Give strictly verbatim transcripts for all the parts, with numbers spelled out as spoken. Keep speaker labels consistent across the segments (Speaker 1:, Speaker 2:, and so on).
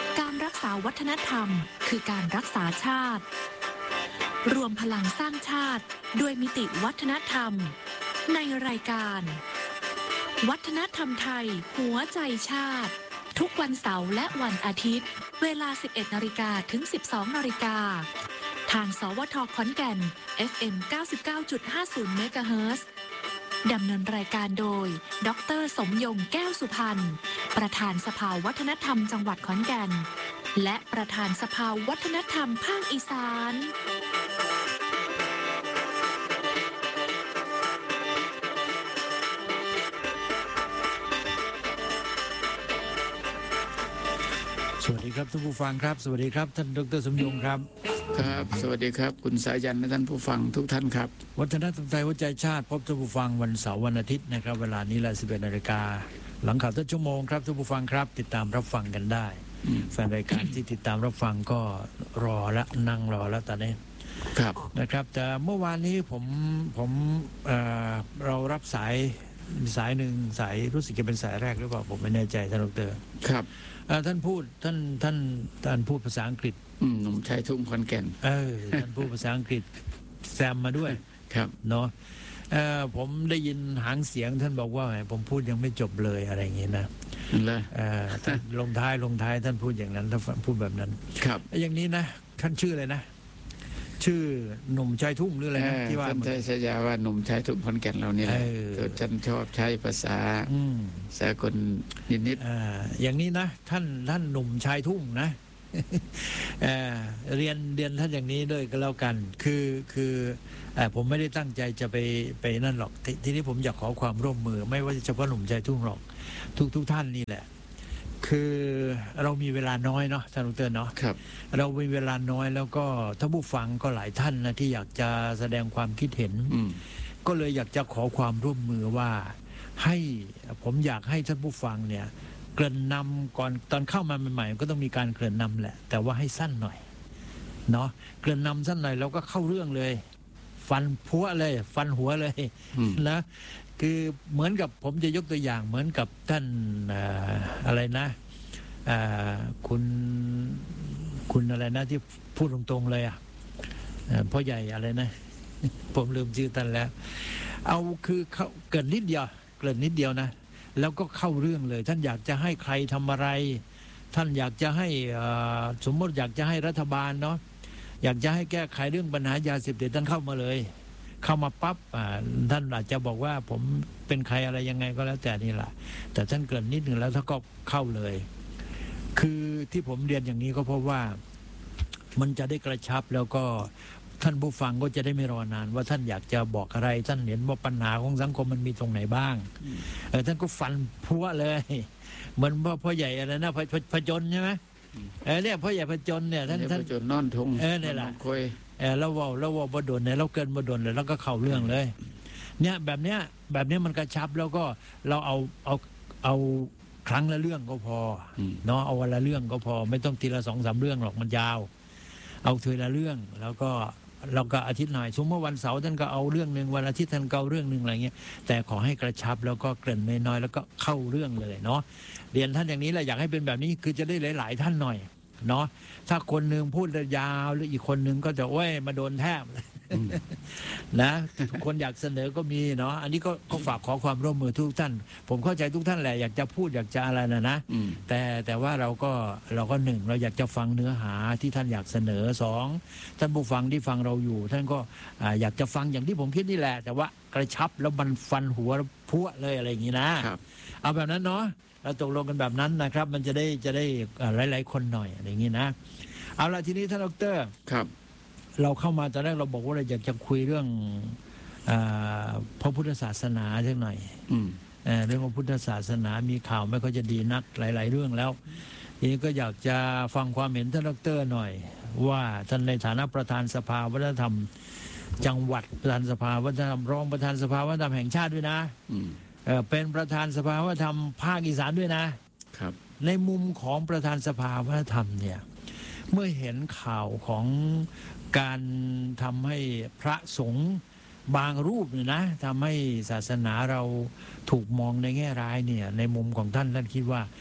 Speaker 1: การรักษาวัฒนธรรมคือการรักษาชาติรวมพลังสร้างชาติด้วยมิติวัฒนธรรมในรายการวัฒนธรรมไทยหัวใจชาติทุกวันเสาร์และวันอาทิตย์เวลา สิบเอ็ดนาฬิกา ถึง สิบสองนาฬิกา ทางสวทขอนแก่น เอฟ เอ็ม เก้าสิบเก้าจุดห้าศูนย์ เมกะเฮิรตซ์ดำเนินรายการโดยดร.สมยงแก้วสุพรรณประธานสภาวัฒนธรรมจังหวัดขอนแก่นและประธานสภาวัฒนธรรมภาคอีสาน
Speaker 2: สวัสดีครับท่านผู้ฟังครับสวัสดีครับท่านดร.สมยงครับ
Speaker 3: ครับสวัสดีครับคุณสายันและท่านผู้ฟังทุกท่านครับ
Speaker 2: วัฒนธรรมไทยหัวใจชาติพบท่านผู้ฟังวันเสาร์วันอาทิตย์นะครับเวลานี้แหละ สิบเอ็ดนาฬิกาหลังข่าวต้นชั่วโมงครับท่านผู้ฟังครับติดตามรับฟังกันได้แฟนรายการที่ติดตามรับฟังก็รอละนั่งรอแล้วตอนนี้
Speaker 3: ครับ
Speaker 2: นะครับแต่เมื่อวานนี้ผมผมเอ่อเรารับสายสายหนึ่งสายรู้สึกจะเป็นสายแรกหรือเปล่าผมไม่แน่ใจท่านดร.
Speaker 3: ครับ
Speaker 2: ท่านพูดท่านท่านท่านพูดภาษาอังกฤษ
Speaker 3: หนุ่มชายทุ่งขอนแก่น
Speaker 2: เออท่านพูดภาษาอังกฤษแซมมาด้วย
Speaker 3: ครับ
Speaker 2: เนาะเออผมได้ยินหางเสียงท่านบอกว่าผมพูดยังไม่จบเลยอะไรอย่างงี้นะ
Speaker 3: เลย
Speaker 2: เออท่านลงท้ายลงท้ายท่านพูดอย่างนั้นท่านพูดแบบนั้น
Speaker 3: ครับ
Speaker 2: อย่างนี้นะท่านชื่ออะไรนะชื่อหนุ่มชายทุ่งหรืออะไรนะที่ว่า
Speaker 3: ท่านใช้ฉายาว่าหนุ่มชายทุ่งขอนแก่นเราเนี่ยตัวฉันชอบใช้ภาษาสากลนิด
Speaker 2: ๆอ่าอย่างนี้นะท่านท่านหนุ่มชายทุ่งนะเ, เรียนเรียนท่านอย่างนี้ด้วยก็แล้วกันคือคือผมไม่ได้ตั้งใจจะไปไปนั่นหรอกททีนี้ผมอยากขอความร่วมมือไม่ว่าเฉพาะหนุ่มชายทุ่งหรอกทุกทุกท่านนี่แหละคือเรามีเวลาน้อยเนาะท่านดร.เนาะ
Speaker 3: ครับ
Speaker 2: เรามีเวลาน้อยแล้วก็ท่านผู้ฟังก็หลายท่านนะที่อยากจะแสดงความคิดเห็นก็เลยอยากจะขอความร่วมมือว่าให้ผมอยากให้ท่านผู้ฟังเนี่ยเกริ่นนำก่อนตอนเข้ามาใหม่ๆก็ต้องมีการเกริ่นนำแหละแต่ว่าให้สั้นหน่อยเนาะเกริ่นนำสั้นหน่อยแล้วก็เข้าเรื่องเลยฟันพัวเลยฟันหัวเลยนะคือเหมือนกับผมจะยกตัวอย่างเหมือนกับท่านอะไรนะคุณคุณอะไรนะที่พูดตรงๆเลยอ่ะพ่อใหญ่อะไรนะผมลืมชื่อท่านแล้วเอาคือเขาเกิดนิดเดียวเกิดนิดเดียวนะแล้วก็เข้าเรื่องเลยท่านอยากจะให้ใครทำอะไรท่านอยากจะให้สมมติอยากจะให้รัฐบาลเนาะอยากจะให้แก้ไขเรื่องปัญหายาเสพติดท่านเข้ามาเลยเข้ามาปั๊บท่านอาจจะบอกว่าผมเป็นใครอะไรยังไงก็แล้วแต่นี่แหละแต่ท่านเกิดนิดหนึ่งแล้วท่านก็เข้าเลยคือที่ผมเรียนอย่างนี้ก็เพราะว่ามันจะได้กระชับแล้วก็ท่านผู้ฟังก็จะได้ไม่รอนานว่าท่านอยากจะบอกอะไรท่านเห็นว่าปัญหาของสังคมมันมีตรงไหนบ้างเออท่านก็ฟันพัวเลยเหมือนพ่อพ่อใหญ่อะไรนะพจนใช่ไหมเออเนี่ยพ่อใหญ่พจนเนี่ยท่านท่าน
Speaker 3: พจนนอนทง
Speaker 2: เออเนี่ยแหละเออแล้วว่าแล้วว่าบ่ดนเนี่ยเราเกินบ่ดนเลยแล้วก็เข้าเรื่องเลยเนี่ยแบบเนี้ยแบบเนี้ยมันกระชับแล้วก็เราเอาเอาเอาครั้งละเรื่องก็พอเนาะเอาวันละเรื่องก็พอไม่ต้องทีละสองสามเรื่องหรอกมันยาวเอาทีละเรื่องแล้วก็เราก็อาทิตย์หน่อยสมมติวันเสาร์ท่านก็เอาเรื่องนึงวันอาทิตย์ท่านก็เอาเรื่องนึงอะไรเงี้ยแต่ขอให้กระชับแล้วก็เกริ่นน้อยๆแล้วก็เข้าเรื่องเลยเนาะเรียนท่านอย่างนี้แหละอยากให้เป็นแบบนี้คือจะได้หลายๆท่านหน่อยเนาะถ้าคนนึงพูดยาวหรืออีกคนนึงก็จะโอ้ยมาโดนแทบนะทุกคนอยากเสนอก็มีเนาะอันนี้ก็ก็ฝากขอความร่วมมือทุกท่านผมเข้าใจทุกท่านแหละอยากจะพูดอยากจะอะไรนะนะแต่แต่ว่าเราก็เราก็หนึ่งเราอยากจะฟังเนื้อหาที่ท่านอยากเสนอสองท่านผู้ฟังที่ฟังเราอยู่ท่านก็อยากจะฟังอย่างที่ผมคิดนี่แหละแต่ว่ากระชับแล้วมันฟันหัวพัวเลยอะไรอย่างนี้นะเอาแบบนั้นเนาะเราตกลงกันแบบนั้นนะครับมันจะได้จะได้หลายๆคนหน่อยอะไรอย่างนี้นะเอาละทีนี้ท่านดร.
Speaker 3: ครับ
Speaker 2: เราเข้ามาตอนแรกเราบอกว่าเราอยากจะคุยเรื่องพระพุทธศาสนาสักหน่อยเรื่องพระพุทธศาสนามีข่าวไม่ค่อยจะดีนักหลายๆเรื่องแล้วทีนี้ก็อยากจะฟังความเห็นท่านดร.หน่อยว่าท่านในฐานะประธานสภาวัฒนธรรมจังหวัดประธานสภาวัฒนธรรมรองประธานสภาวัฒนธรรมแห่งชาติด้วยนะเป็นประธานสภาวัฒนธรรมภาคอีสานด้วยนะครับในมุมของประธานสภาวัฒนธรรมเนี่ยเมื่อเห็นข่าวของการทำให้พระสงฆ์บางรูปเนี่ยนะทำให้ศาสนาเราถูกมองในแง่ร้ายเนี่ยในมุมของท่านท่านคิดว่า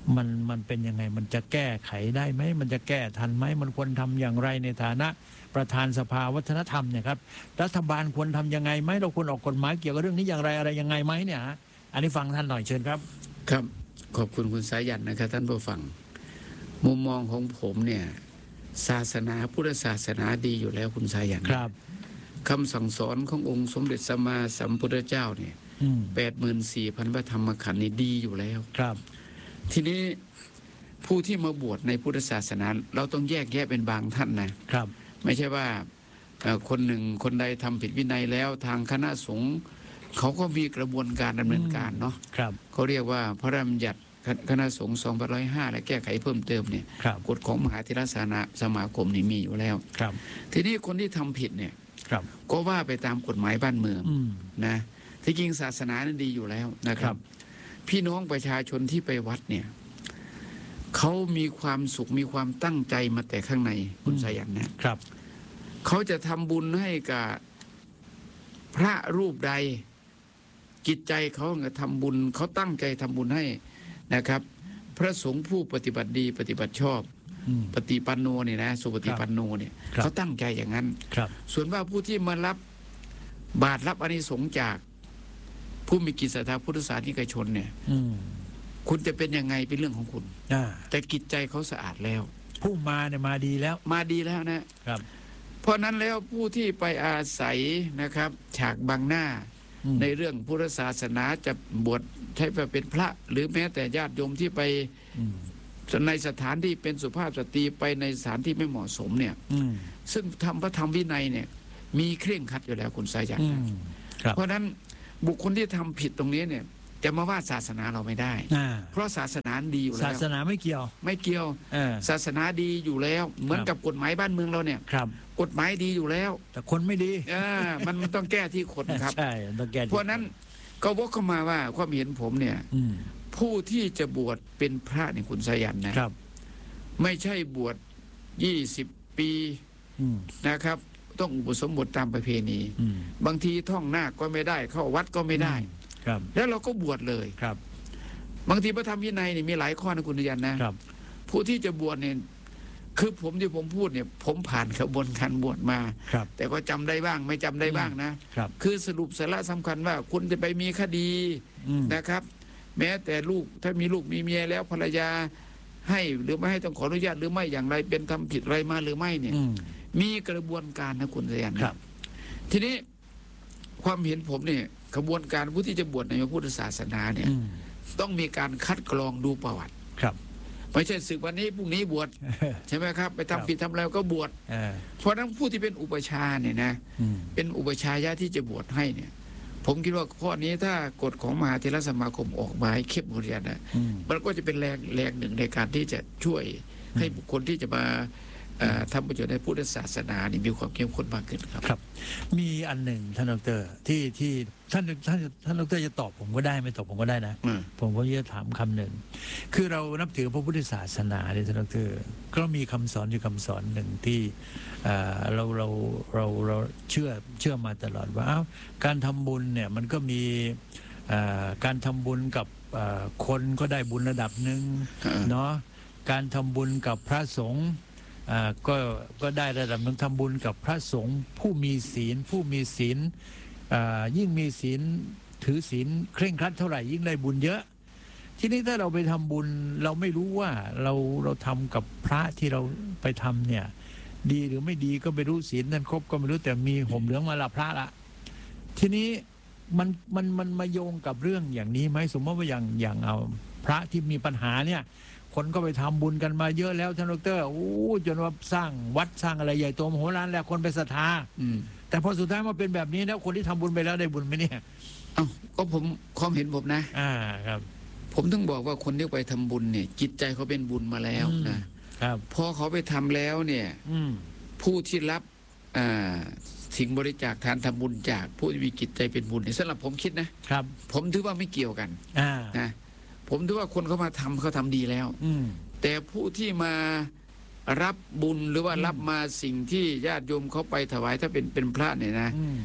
Speaker 2: มันมันเป็นยังไงมันจะแก้ไขได้ไหมมันจะแก้ทันไหมมันควรทำอย่างไรในฐานะประธานสภาวัฒนธรรมเนี่ยครับรัฐบาลควรทำยังไงไหมเราควรออกกฎหมายเกี่ยวกับเรื่องนี้อย่างไรอะไรยังไงไหมเนี่ยฮะอันนี้ฟังท่านหน่อยเชิญครับ
Speaker 3: ครับขอบคุณคุณสายันนะครับท่านผู้ฟังมุมมองของผมเนี่ยศาสนาพุทธศาสนาดีอยู่แล้วคุณสายัน
Speaker 2: ครับ
Speaker 3: คำสั่งสอนขององค์สมเด็จสัมมาสัมพุทธเจ้าเนี่ยแปดหมื่นสี่พันพระธรรมขันธ์นี่ดีอยู่แล้ว
Speaker 2: ครับ
Speaker 3: ทีนี้ผู้ที่มาบวชในพุทธศาสนาเราต้องแยกแยะเป็นบางท่านนะครับไม่ใช่ว่าคนหนึ่งคนใดทำผิดวินัยแล้วทางคณะสงฆ์เขาก็มีกระบวนการดำเนินการเนาะเขาเรียกว่าพระราชบัญญัติคณะสงฆ์สองพันร้อยห้าและแก้ไขเพิ่มเติมเนี่ยกฎของมหาเถรสมาคมนี่มีอยู่แล้วทีนี้คนที่ทำผิดเนี่ยก็ว่าไปตามกฎหมายบ้านเมืองนะที่จริงศาสนานั้นดีอยู่แล้วนะครับพี่น้องประชาชนที่ไปวัดเนี่ยเขามีความสุขมีความตั้งใจมาแต่ข้างในคุณสายันนะครับเขาจะทำบุญให้กับพระรูปใดจิตใจเขาทำบุญเขาตั้งใจทำบุญให้นะครับพระสงฆ์ผู้ปฏิบัติดีปฏิบัติชอบปฏิปันโนเนี่ยนะสุปฏิปันโนเนี่ยเขาตั้งใจอย่างนั้นส่วนว่าผู้ที่มารับบาตรรับอานิสงส์จากผู้มีกิจศรัทธาพุทธศาสนิกชนเนี่ยคุณจะเป็นยังไงเป็นเรื่องของคุณแต่จิตใจเขาสะอาดแล้ว
Speaker 2: ผู้มาเนี่ยมาดีแล้ว
Speaker 3: มาดีแล้วนะครับเพราะนั้นแล้วผู้ที่ไปอาศัยนะครับฉากบังหน้าในเรื่องพุทธศาสนาจะบวชใช้ไปเป็นพระ หรือแม้แต่ญาติโยมที่ไปในสถานที่เป็นสุภาพสตรีไปในสถานที่ไม่เหมาะสมเนี่ยซึ่งทำพระธรรมวินัยเนี่ยมีเคร่งขัดอยู่แล้วคุณสายันเพราะนั้นบุคคลที่ทำผิดตรงนี้เนี่ยจะมาว่าศาสนาเราไม่ได้เพราะศาสนาดีอยู่แล้ว
Speaker 2: ศาสนาไม่เกี่ยว
Speaker 3: ไม่เกี่ยวศาสนาดีอยู่แล้วเหมือนกับกฎหมายบ้านเมืองเราเนี่ยกฎหมายดีอยู่แล้ว
Speaker 2: แต่คนไม่ดี
Speaker 3: มันต้องแก้ที่คนครับ
Speaker 2: ใช่ต้องแก้
Speaker 3: เพราะนั้นก็วกเข้ามาว่าความเห็นผมเนี่ยผู้ที่จะบวชเป็นพระเนี่ยคุณสายันนะครับไม่ใช่บวชยี่สิบปีนะครับต้องอุปสมบทตามประเพณีบางทีท่องนาคก็ไม่ได้เข้าวัดก็ไม่ได้แล้วเราก็บวชเลย
Speaker 2: ครับ
Speaker 3: บางทีพระธรรมวินัยนี่มีหลายข้อนะคุณสายันนะผู้ที่จะบวชเนี่ยคือผมที่ผมพูดเนี่ยผมผ่านกระบวนการบวชมาแต่ก็จำได้บ้างไม่จำได้บ้างนะคือสรุปสาระสำคัญว่าคุณจะไปมีคดีนะครับแม้แต่ลูกถ้ามีลูกมีเมียแล้วภรรยาให้หรือไม่ให้ต้องขออนุญาตหรือไม่อย่างไรเป็นทำผิดอะไรมาหรือไม่เนี่ยมีกระบวนการนะคุณสายันครับทีนี้ความเห็นผมเนี่ยกระบวนการผู้ที่จะบวชในพระพุทธศาสนาเนี่ยต้องมีการคัดกรองดูประวัติ
Speaker 2: ครับ
Speaker 3: ไม่ใช่ศึกวันนี้พรุ่งนี้บวชใช่ไหมครับไปทำผิดทำอะไรก็บวชเพราะนั้นผู้ที่เป็นอุปชาเนี่ยนะเป็นอุปชายะที่จะบวชให้เนี่ยผมคิดว่าข้อนี้ถ้ากฎของมหาเถรสมาคมออกมาให้เข้มงวดนะมันก็จะเป็นแรงแรงหนึ่งในการที่จะช่วยให้บุคคลที่จะมาทำประโยชน์ในพุทธศาสนานี่มีความเข้มข้นมากขึ้นครับ
Speaker 2: ครับมีอันหนึ่งท่านดรที่ที่ท่านท่านท่านดรจะตอบผมก็ได้ไม่ตอบผมก็ได้นะผมก็จะถามคำหนึ่งคือเรานับถือพระพุทธศาสนาเนี่ยท่านดรก็มีคำสอนอยู่คำสอนหนึ่งที่เราเราเราเราเชื่อเชื่อมาตลอดว่าการทำบุญเนี่ยมันก็มีการทำบุญกับคนก็ได้บุญระดับหนึ่งเนาะการทำบุญกับพระสงฆ์ก็ก็ได้ระดับหนึ่งทำบุญกับพระสงฆ์ผู้มีศีลผู้มีศีลยิ่งมีศีลถือศีลเคร่งครัดเท่าไหร่ยิ่งได้บุญเยอะทีนี้ถ้าเราไปทำบุญเราไม่รู้ว่าเราเราทำกับพระที่เราไปทำเนี่ยดีหรือไม่ดีก็ไม่รู้ศีลนั้นครบก็ไม่รู้แต่มีห่มเหลืองมาละพระละทีนี้มันมันมันมาโยงกับเรื่องอย่างนี้ไหมสมมติว่าอย่างอย่างเอาพระที่มีปัญหาเนี่ยคนก็ไปทำบุญกันมาเยอะแล้วท่านดรโอ้จนว่าสร้างวัดสร้างอะไรใหญ่โตมโหฬารแล้วคนไปศรัทธาแต่พอสุดท้ายมาเป็นแบบนี้แล้วคนที่ทำบุญไปแล้วได้บุญไหมเนี่ย
Speaker 3: เอ้าก็ผมความเห็นผมนะ
Speaker 2: อ่าครับ
Speaker 3: ผมต้องบอกว่าคนที่ไปทำบุญเนี่ยจิตใจเขาเป็นบุญมาแล้วนะครับพอเขาไปทำแล้วเนี่ยผู้ที่รับอ่าสิ่งบริจาคทานทำบุญจากผู้ที่มีจิตใจเป็นบุญเนี่ยสำหรับผมคิดนะครับผมถือว่าไม่เกี่ยวกันนะผมถือว่าคนเขามาทำเขาทำดีแล้วแต่ผู้ที่มารับบุญหรือว่ารับมาสิ่งที่ญาติโยมเขาไปถวายถ้าเป็นเป็นพระเนี่ยนะ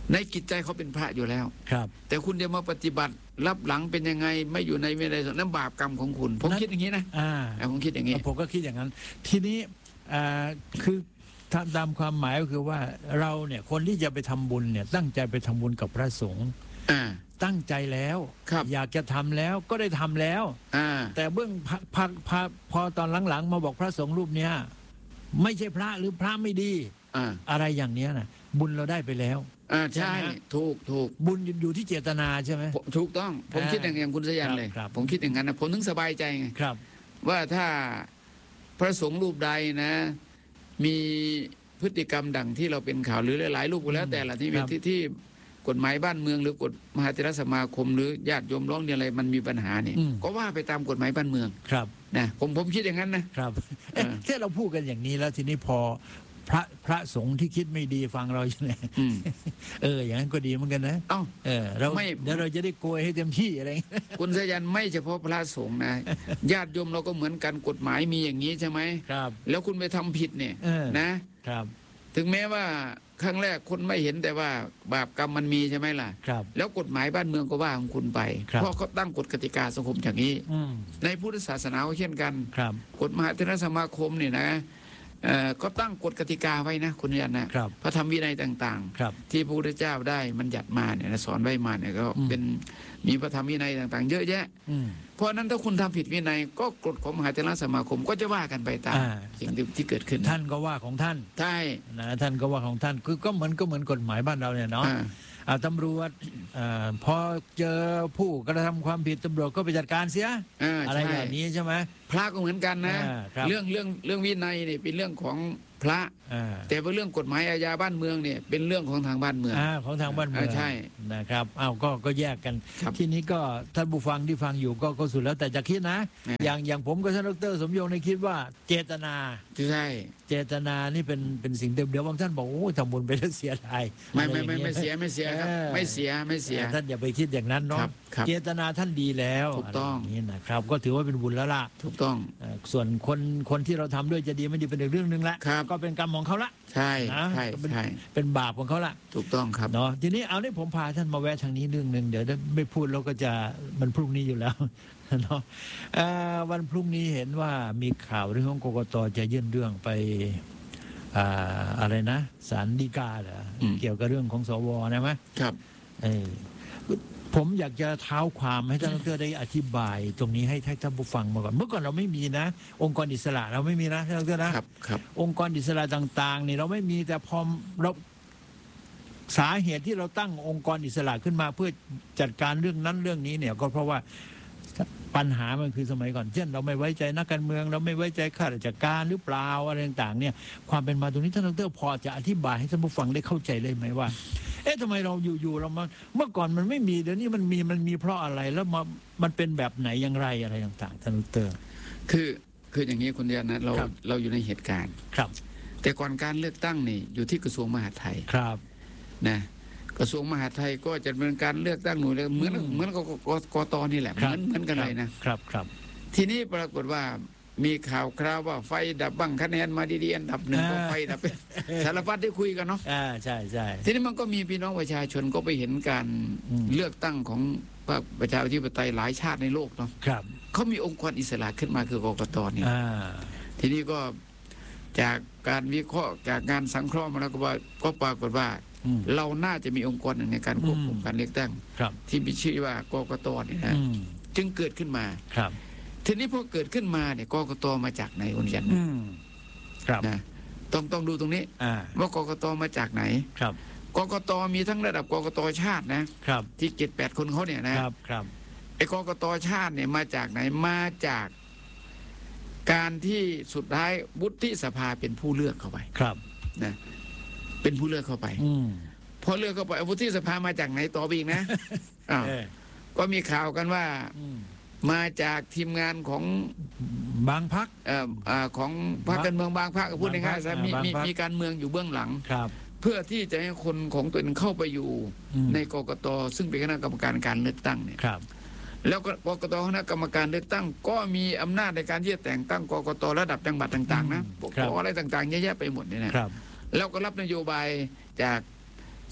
Speaker 3: ในกิจใจเขาเป็นพระอยู่แล้ว
Speaker 2: ครับ
Speaker 3: แต่คุณจะมาปฏิบัติรับหลังเป็นยังไงไม่อยู่ในวินัยนั้นบาปกรรมของคุณผมคิดอย่างนี้นะ
Speaker 2: อ่า
Speaker 3: ผมคิดอย่างนี้
Speaker 2: ผมก็คิดอย่างนั้น ทีนี้อ่าคือตามความหมายก็คือว่าเราเนี่ยคนที่จะไปทำบุญเนี่ยตั้งใจไปทำบุญกับพระสงฆ์
Speaker 3: อ่า
Speaker 2: ตั้งใจแล้ว
Speaker 3: ครับ
Speaker 2: อยากจะทำแล้วก็ได้ทำแล้ว
Speaker 3: อ่า
Speaker 2: แต่เบื้องพอพอพอพอตอนหลังๆมาบอกพระสงฆ์รูปเนี้ยไม่ใช่พระหรือพระไม่ดี
Speaker 3: อ่า
Speaker 2: อะไรอย่างเนี้ยนะบุญเราได้ไปแล้ว
Speaker 3: อ่าใช่
Speaker 2: ใช่ไหม
Speaker 3: ถูกถูก
Speaker 2: บุญอยู่ที่เจตนาใช่ไหม
Speaker 3: ผมถูกต้องผม
Speaker 2: อ่า
Speaker 3: คิดอย่างอย่างคุณสยัน
Speaker 2: ครับ
Speaker 3: เลย
Speaker 2: ครับ
Speaker 3: ผมคิดอย่างนั้นนะผมถึงสบายใจไง
Speaker 2: ครับ
Speaker 3: ว่าถ้าพระสงฆ์รูปใดนะ มีพฤติกรรมดังที่เราเป็นข่าวหรือหลายๆรูปก็แล้วแต่ละที่
Speaker 2: ครับ
Speaker 3: ที่ที่กฎหมายบ้านเมืองหรือกฎมหาเถรสมาคม หรือญาติโยมร้องเรียนอะไรมันมีปัญหาเนี่ย
Speaker 2: อืม
Speaker 3: ก็ว่าไปตามกฎหมายบ้านเมือง
Speaker 2: ครับ
Speaker 3: นะผมผมคิดอย่างนั้นนะครับ
Speaker 2: เอ๊ะ
Speaker 3: เออ
Speaker 2: แค่เราพูดกันอย่างนี้แล้วทีนี้พอพระพระสงฆ์ที่คิดไม่ดีฟังเราใช่ไหม
Speaker 3: อืม
Speaker 2: เอออย่างนั้นก็ดีเหมือนกันนะ
Speaker 3: เอ้า
Speaker 2: เออเรา
Speaker 3: ไม่
Speaker 2: เดี๋ยวเราจะได้โกยให้เต็มที่อะไรอย่างเงี้ย
Speaker 3: คุณสยันไม่เฉพาะพระสงฆ์นะ ญาติโยมเราก็เหมือนกันกฎหมายมีอย่างนี้ใช่ไหม
Speaker 2: ครับ
Speaker 3: แล้วคุณไปทำผิดเนี่ย
Speaker 2: เออ
Speaker 3: นะ
Speaker 2: ครับ
Speaker 3: ถึงแม้ว่าครั้งแรกคนไม่เห็นแต่ว่าบาปกรรมมันมีใช่ไหมล่ะ
Speaker 2: ครับ
Speaker 3: แล้วกฎหมายบ้านเมืองก็ว่าของคุณไป
Speaker 2: ครับ
Speaker 3: เพราะเขาตั้งกฎกติกาสังคมอย่างนี้
Speaker 2: อืม
Speaker 3: ในพุทธศาสนาก็เช่นกัน
Speaker 2: ครับ
Speaker 3: กฎมหาเถรสมาคมเนี่ยนะเอ่อก็ตั้งกฎกติกาไว้นะคุณยันนะครับ พระธรรมวินัยต่าง
Speaker 2: ครับ
Speaker 3: ๆ ที่พระพุทธเจ้าได้มันหยัดมาเนี่ยนะสอนไว้มาเนี่ยก็
Speaker 2: อืม
Speaker 3: เป็นมีพระธรรมวินัยต่างๆ เยอะแยะ
Speaker 2: อืม
Speaker 3: เพราะฉะนั้นถ้าคุณทำผิดวินัยก็กฎของมหาเถรสมาคมก็จะว่ากันไปตาม
Speaker 2: อ่า
Speaker 3: สิ่งที่ที่เกิดขึ้น
Speaker 2: ท่านก็ว่าของท่าน
Speaker 3: ใช่
Speaker 2: นะท่านก็ว่าของท่านคือก็เหมือนก็เหมือนกฎหมายบ้านเราเนี่ยเนาะ
Speaker 3: อ่า
Speaker 2: อ่าตำรวจอ่าพอเจอผู้กระทำความผิดตำรวจก็ไปจัดการเสีย
Speaker 3: อ่า
Speaker 2: อะไร
Speaker 3: ใช่
Speaker 2: แบบนี้ใช่ไหม
Speaker 3: พระก็เหมือนกันนะ
Speaker 2: อ่าครับ
Speaker 3: เรื่องเรื่องเรื่องวินัยเนี่ยเป็นเรื่องของพระ
Speaker 2: อ่า
Speaker 3: แต่ว่าเรื่องกฎหมายอาญาบ้านเมืองเนี่ยเป็นเรื่องของทางบ้านเมือง
Speaker 2: อ่าของทางบ้านเมือง
Speaker 3: อ่าใช่
Speaker 2: นะครับอ้าวก็ก็แยกกัน
Speaker 3: ครับ
Speaker 2: ทีนี้ก็ท่านผู้ฟังที่ฟังอยู่ก็ก็สุดแล้วแต่จะคิดนะ
Speaker 3: อ่า
Speaker 2: อย่างอย่างผมกับท่านดรสมยงในคิดว่าเจตนา
Speaker 3: ใช่
Speaker 2: เจตนานี่เป็นเป็นสิ่งเดิมเดี๋ยวบางท่านบอกโอ้ยทำบุญไปแล้วเสียดาย
Speaker 3: ไม่
Speaker 2: อะร
Speaker 3: ไม่
Speaker 2: อาง
Speaker 3: ไม่
Speaker 2: งี้
Speaker 3: ไม่เสียไม่เสียครับ
Speaker 2: ออ
Speaker 3: ไม่เสียไม่เสีย
Speaker 2: ท่านอย่าไปคิดอย่างนั้น
Speaker 3: ค
Speaker 2: เนาะ
Speaker 3: รับครับ
Speaker 2: เจตนาท่านดีแล้ว
Speaker 3: ถูกต้อง
Speaker 2: ะไรย่านี้นะครับ ก็ถือว่าเป็นบุญแล้วล่ะ
Speaker 3: ถูกต้อง
Speaker 2: เอ่อส่วนคนคนที่เราทำด้วยจะดีไม่ดีเป็นอีกเรื่องหนึ่งละ
Speaker 3: ครับ
Speaker 2: ก็เป็นกรรมของเขาละ
Speaker 3: ใช่
Speaker 2: นะ
Speaker 3: ใช่
Speaker 2: ก็เป็น
Speaker 3: ใช่
Speaker 2: เป็นบาปของเขาละ
Speaker 3: ถูกต้องครับ
Speaker 2: เนาะทีนี้เอานี่ผมพาท่านมาแวะทางนี้เรื่องหนึ่งเดี๋ยวไม่พูดเราก็จะมันพรุ่งนี้อยู่แล้ว เนาะเอ่อวันพรุ่งนี้เห็นว่ามีข่าวเรื่องของกกตจะยื่นเรื่องไปอ่าอะไรนะศาลฎีกาเหรอ
Speaker 3: อืม
Speaker 2: เกี่ยวกับเรื่องของสวนะไหม
Speaker 3: ครับ
Speaker 2: เออผมอยากจะเท้าความให้ท่านดรได้อธิบาย ตรงนี้ให้ท่านผู้ฟังมาก่อน เมื่อก่อนเราไม่มีนะ องค์กรอิสระเราไม่มีนะท่านดรนะครับ
Speaker 3: ครับ
Speaker 2: องค์กรอิสระต่างๆนี่เราไม่มีแต่พอเราสาเหตุที่เราตั้งองค์กรอิสระขึ้นมาเพื่อจัดการเรื่องนั้นเรื่องนี้เนี่ย ก็เพราะว่าปัญหามันคือสมัยก่อนเช่นเราไม่ไว้ใจนักการเมือง เราไม่ไว้ใจข้าราชการหรือเปล่าอะไรต่างๆเนี่ยความเป็นมาตรงนี้ท่านดรพอจะอธิบายให้ท่านผู้ฟังได้เข้าใจเลยไหมว่า เอ๊ะทำไมเราอยู่ๆเรามาเมื่อก่อนมันไม่มีเดี๋ยวนี้มันมีมันมีเพราะอะไรแล้วมามันเป็นแบบไหนอย่างไรอะไรต่างๆท่านดร
Speaker 3: คือคืออย่างนี้คุณยันนะเรา
Speaker 2: ครับ
Speaker 3: เราอยู่ในเหตุการณ์
Speaker 2: ครับ
Speaker 3: แต่ก่อนการเลือกตั้งนี่อยู่ที่กระทรวงมหาดไทย
Speaker 2: ครับ
Speaker 3: นะกระทรวงมหาดไทยก็จะเป็นการเลือกตั้งหน่วยเลือกเหมือน
Speaker 2: อืม
Speaker 3: เหมือนกับกกตนี่แหละเหมือนเหมือนกันเลยนะครับ
Speaker 2: ครับ
Speaker 3: ทีนี้ปรากฏว่ามีข่าวคราวว่าไฟดับบ้างคะแนนมาดีๆอันดับหนึ่งก็
Speaker 2: อ่า
Speaker 3: ไฟดับ สารพัดที่คุยกันเนาะ
Speaker 2: อ่าใช่ใช่
Speaker 3: ทีนี้มันก็มีพี่น้องประชาชนก็ไปเห็นการ
Speaker 2: อืม
Speaker 3: เลือกตั้งของพรรคประชาธิปไตยหลายชาติในโลกเนาะ
Speaker 2: ครับ
Speaker 3: เขามีองค์กรอิสระขึ้นมาคือกกตนี่
Speaker 2: อ่า
Speaker 3: ทีนี้ก็จากการวิเคราะห์จากการสังเคราะห์มาแล้วก็ว่าก็ปรากฏว่า
Speaker 2: อืม
Speaker 3: เราน่าจะมีองค์กรหนึ่งในการควบคุม
Speaker 2: อืม
Speaker 3: การเลือกตั้ง
Speaker 2: ครับ
Speaker 3: ที่มีชื่อว่ากกตนี่นะ
Speaker 2: อืม
Speaker 3: จึงเกิดขึ้นมา
Speaker 2: ครับ
Speaker 3: ทีนี้พอเกิดขึ้นมาเนี่ยกกตมาจากไหนคุณยัน
Speaker 2: อืมครับ
Speaker 3: นะต้องต้องดูตรงนี้
Speaker 2: อ่า
Speaker 3: ว่ากกตมาจากไหน
Speaker 2: ครับ
Speaker 3: กกตมีทั้งระดับกกตชาตินะครับ ที่เจ็ดแปดคนเขาเนี่ยนะครับ
Speaker 2: ครับ
Speaker 3: ไอ้กกตชาติเนี่ยมาจากไหนมาจากการที่สุดท้ายวุฒิสภาเป็นผู้เลือกเข้าไป
Speaker 2: ครับ
Speaker 3: นะเป็นผู้เลือกเข้าไป
Speaker 2: อืม
Speaker 3: พอเลือกเข้าไปวุฒิสภามาจากไหนต่อไปอีกนะ อ้าว
Speaker 2: เออ
Speaker 3: ก็มีข่าวกันว่า
Speaker 2: อืม
Speaker 3: มาจากทีมงานของ
Speaker 2: บางพัก
Speaker 3: เอ่อเอ่อของพรรคการเมืองบางพรรคพูดง่ายๆซะมี
Speaker 2: บางพรรค
Speaker 3: มี
Speaker 2: บางพรรค
Speaker 3: มีการเมืองอยู่เบื้องหลัง
Speaker 2: ครับ
Speaker 3: เพื่อที่จะให้คนของตัวเองเข้าไปอยู่
Speaker 2: อืม
Speaker 3: ในกกตซึ่งเป็นคณะกรรมการการเลือกตั้งเนี่ย
Speaker 2: ครับ
Speaker 3: แล้วก็กกตคณะกรรมการเลือกตั้ง ก็มีอำนาจในการที่จะแต่งตั้งกกตระดับจังหวัดต่างๆนะ
Speaker 2: อืม
Speaker 3: ปก
Speaker 2: ครั
Speaker 3: ค
Speaker 2: บ
Speaker 3: รองอะไรต่างๆเยอะแยะไปหมดเนี่ยนะครับ แล้วก็รับนโยบายจาก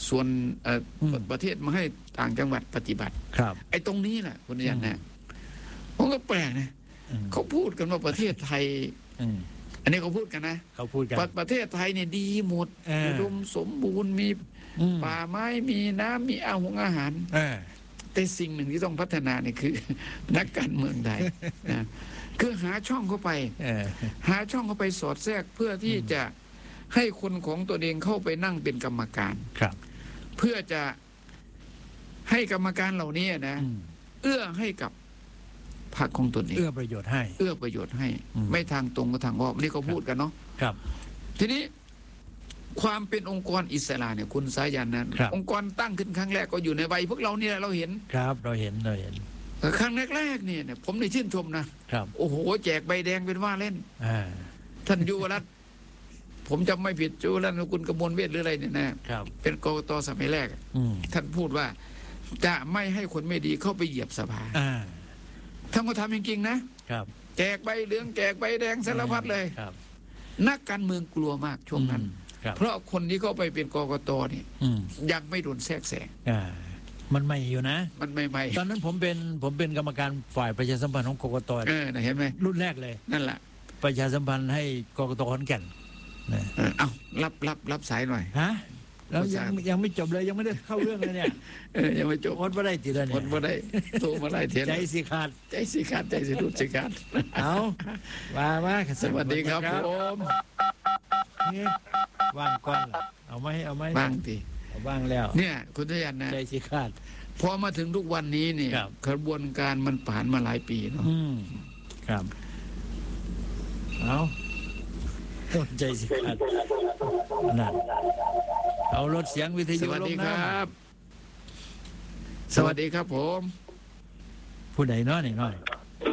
Speaker 3: ส่วนเอ่ออประเทศมาให้ต่างจังหวัดปฏิบัติ
Speaker 2: ครับ
Speaker 3: ไอ้ตรงนี้แหละคุณยันนะผมก็แปลกนะเขาพูดกันว่าประเทศไทยอันนี้เขาพูดกันนะ
Speaker 2: เขาพูดกัน
Speaker 3: ประเทศไทยเนี่ยดีหมด
Speaker 2: เออ
Speaker 3: อุดมสมบูรณ์มี
Speaker 2: อืม
Speaker 3: ป่าไม้มีน้ำมีอาหงอาหาร
Speaker 2: เออ
Speaker 3: แต่สิ่งหนึ่งที่ต้องพัฒนาเนี่ยคือ นักการเมืองไทยนะคือหาช่องเข้าไป
Speaker 2: เออ
Speaker 3: หาช่องเข้าไปสอดแทรกเพื่อที่จะให้คนของตัวเองเข้าไปนั่งเป็นกรรมการ
Speaker 2: ครับ
Speaker 3: เพื่อจะให้กรรมการเหล่านี้นะ
Speaker 2: อืม
Speaker 3: เอื้อให้กับพรรคของตนเอง
Speaker 2: เอื้อประโยชน์ให้
Speaker 3: เอื้อประโยชน์ให้
Speaker 2: อืม
Speaker 3: ไม่ทางตรงก็ทางอ้อมนี่เขาพูดกันเนาะ
Speaker 2: ครับ
Speaker 3: ทีนี้ความเป็นองค์กรอิสระเนี่ยคุณสายันนั้น
Speaker 2: ครับ
Speaker 3: องค์กรตั้งขึ้นครั้งแรกก็อยู่ในวัยพวกเราเนี่ยเราเห็น
Speaker 2: ครับเราเห็นเราเห็น
Speaker 3: ครั้งแรกๆเนี่ยผมได้ชื่นชมนะครับ โอ้โหแจกใบแดงเป็นว่าเล่น
Speaker 2: อ่า
Speaker 3: ท่านยุวรัตน์ผมจำไม่ผิดยุวรัตน์คุณกมลเวทหรืออะไรเนี่ยนะครับ เป็นกกตสมัยแรก
Speaker 2: อืม
Speaker 3: ท่านพูดว่าจะไม่ให้คนไม่ดีเข้าไปเหยียบสภา
Speaker 2: อ่า
Speaker 3: ท่านก็ทำจริงๆนะครับ แจกใบเหลืองแจกใบแดงสารพัดเลย
Speaker 2: ครับ
Speaker 3: นักการเมืองกลัวมากช่วงนั้น
Speaker 2: อืมครับ
Speaker 3: เพราะคนที่เข้าไปเป็นกกตเนี่ย
Speaker 2: อืม
Speaker 3: ยังไม่โดนแทรกแซง
Speaker 2: อ่ามันใหม่อยู่นะ
Speaker 3: มันไม่ไม่
Speaker 2: ตอนนั้นผมเป็นผมเป็นกรรมการฝ่ายประชาสัมพันธ์ของกกต
Speaker 3: เออนะเห็นไหม
Speaker 2: รุ่นแรกเลย
Speaker 3: นั่นแหละ
Speaker 2: ประชาสัมพันธ์ให้กกตขอนแก่นนะ
Speaker 3: เออเอารับรับรับสายหน่อย
Speaker 2: ฮะแล้ว
Speaker 3: ประ
Speaker 2: ยั
Speaker 3: สาง น
Speaker 2: ยังไม่จบเลยยังไม่ได้เข้าเรื่องเลยเนี่ย
Speaker 3: เออยังไม่จบ
Speaker 2: โอนมาได้ทีละ
Speaker 3: ค
Speaker 2: เนี่
Speaker 3: น
Speaker 2: ย
Speaker 3: บ่ได้โทรมาไล่เทียน
Speaker 2: ใจสิขาด
Speaker 3: ใจสิขาดใจสิรุดสิขาด
Speaker 2: เอามามา
Speaker 3: สวัสดีครับผม
Speaker 2: นี่ว่างก่อนล่ะเอาไหมเอาไหม
Speaker 3: บ้างที
Speaker 2: เอาบ้างแล้ว
Speaker 3: เนี่ยคุณทยันนะ
Speaker 2: ใจสิขาด
Speaker 3: พอมาถึงทุกวันนี้เนี่ย
Speaker 2: ครับ
Speaker 3: กระบวนการมันผ่านมาหลายปีเนาะ
Speaker 2: อืมครับเอาใจสิขาดนั่นเอาลดเสียงวิท
Speaker 3: ส
Speaker 2: ยุ
Speaker 3: วัส
Speaker 2: ล
Speaker 3: ดี
Speaker 2: ง
Speaker 3: ค
Speaker 2: นะ
Speaker 3: รับ สวัสดีครับผม
Speaker 2: ผู้ใดน้อยหน่อยน้อย